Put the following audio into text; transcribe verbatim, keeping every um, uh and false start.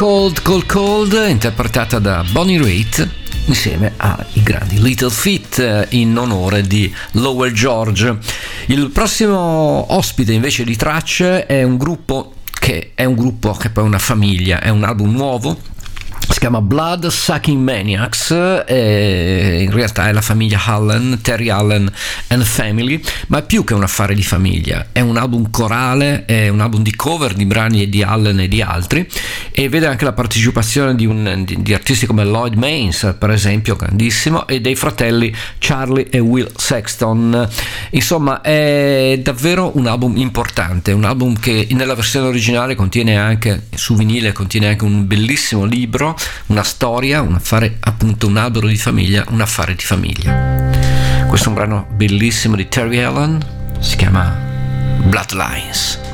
Cold Cold Cold, interpretata da Bonnie Raitt insieme ai grandi Little Feat in onore di Lowell George. Il prossimo ospite invece di tracce è un gruppo che è un gruppo che poi è una famiglia, è un album nuovo. Si chiama Blood Sucking Maniacs, e in realtà è la famiglia Allen, Terry Allen and Family, ma è più che un affare di famiglia, è un album corale, è un album di cover di brani di Allen e di altri, e vede anche la partecipazione di, un, di, di artisti come Lloyd Maines, per esempio, grandissimo, e dei fratelli Charlie e Will Sexton. Insomma, è davvero un album importante, un album che nella versione originale contiene anche, su vinile, contiene anche un bellissimo libro, una storia, un affare, appunto un albero di famiglia, un affare di famiglia. Questo è un brano bellissimo di Terry Allen, si chiama Bloodlines.